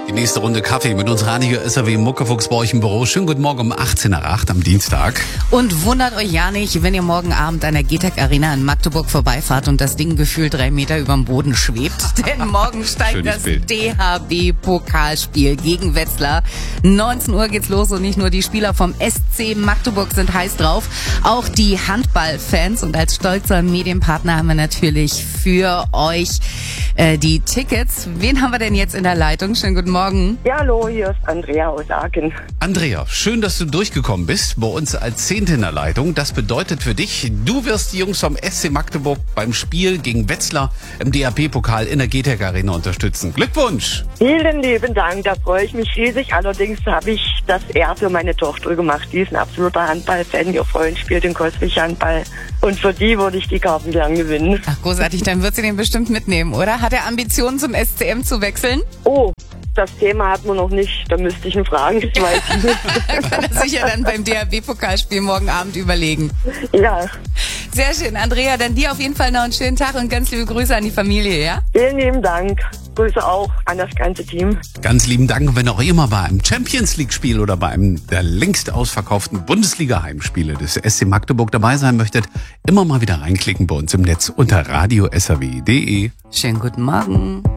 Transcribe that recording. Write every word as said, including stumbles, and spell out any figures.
Die nächste Runde Kaffee mit uns Radio S R W Muckefuchs bei euch im Büro. Schönen guten Morgen um achtzehn nach acht am Dienstag. Und wundert euch ja nicht, wenn ihr morgen Abend an der G T E C Arena in Magdeburg vorbeifahrt und das Ding gefühlt drei Meter überm Boden schwebt. Denn morgen steigt das Bild. D H B-Pokalspiel gegen Wetzlar. neunzehn Uhr geht's los und nicht nur die Spieler vom S C Magdeburg sind heiß drauf, auch die Handballfans. Und als stolzer Medienpartner haben wir natürlich für euch äh, die Tickets. Wen haben wir denn jetzt in der Leitung? Schönen guten Morgen. Ja, hallo, hier ist Andrea aus Aachen. Andrea, schön, dass du durchgekommen bist. Bei uns als Zehnte in der Leitung. Das bedeutet für dich, du wirst die Jungs vom S C Magdeburg beim Spiel gegen Wetzlar im D H B-Pokal in der G T E C Arena unterstützen. Glückwunsch! Vielen lieben Dank, da freue ich mich riesig. Allerdings habe ich das eher für meine Tochter gemacht. Die ist ein absoluter Handballfan. Ihr Freund spielt in Coswig Handball. Und für die würde ich die Karten gern gewinnen. Ach, großartig, dann wird sie den bestimmt mitnehmen, oder? Hat er Ambitionen, zum S C M zu wechseln? Oh, das Thema hat man noch nicht. Da müsste ich ihn fragen. Ich weiß nicht. Kann er sich ja dann beim D H B-Pokalspiel morgen Abend überlegen. Ja, Sehr schön, Andrea, dann dir auf jeden Fall noch einen schönen Tag und ganz liebe Grüße an die Familie, ja? vielen lieben Dank. Grüße auch an das ganze Team. Ganz lieben Dank, wenn auch immer bei einem Champions League-Spiel oder bei einem der längst ausverkauften Bundesliga-Heimspiele des S C Magdeburg dabei sein möchtet, immer mal wieder reinklicken bei uns im Netz unter radio s r w punkt d e. Schönen guten Morgen.